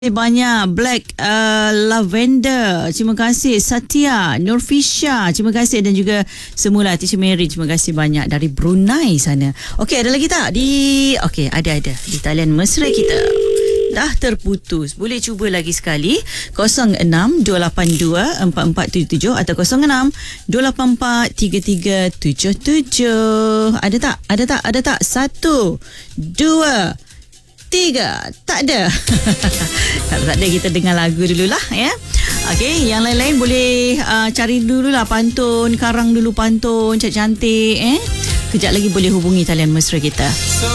Banyak Black Lavender. Terima kasih Satya, Nurfisha, terima kasih, dan juga semula Teacher Mary, terima kasih banyak dari Brunei sana. Okey, ada lagi tak okey, ada di talian mesra kita. Dah terputus. Boleh cuba lagi sekali. 06-282-4477 atau 06-284-3377. Ada tak? 1, 2, 3. Tak ada. tak ada, kita dengar lagu dululah ya. Okey, yang lain-lain boleh cari dululah pantun, karang dulu pantun cantik-cantik. Kejap lagi boleh hubungi talian mesra kita.